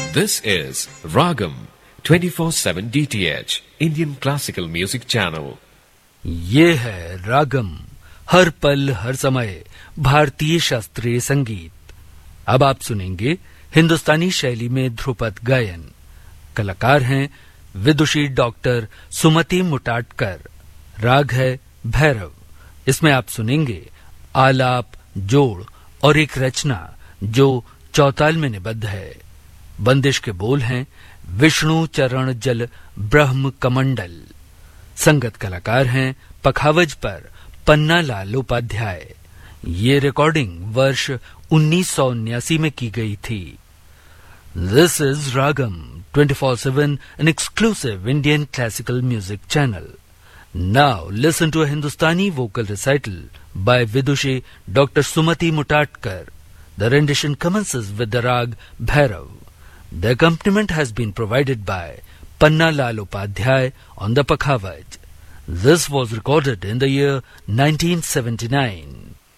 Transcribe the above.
This is Ragam 24/7 DTH Indian Classical Music Channel. ये है रागम, हर पल हर समय भारतीय शास्त्रीय संगीत। अब आप सुनेंगे हिंदुस्तानी शैली में ध्रुपद गायन। कलाकार हैं विदुषी डॉक्टर सुमति मुटाटकर। राग है भैरव। इसमें आप सुनेंगे आलाप, जोड़ और एक रचना जो चौताल में निबद्ध है। बंदिश के बोल हैं विष्णु चरण जल ब्रह्म कमंडल। संगत कलाकार हैं पखावज पर पन्ना लाल उपाध्याय। ये रिकॉर्डिंग वर्ष 1979 में की गई थी। This is ragam 24/7, an exclusive Indian classical music channel. Now listen to a Hindustani vocal recital by Vidushi Dr. Sumati Mutatkar. The rendition commences with the rag Bhairav. The accompaniment has been provided by Panna Lal Upadhyay on the Pakhavaj. This was recorded in the year 1979.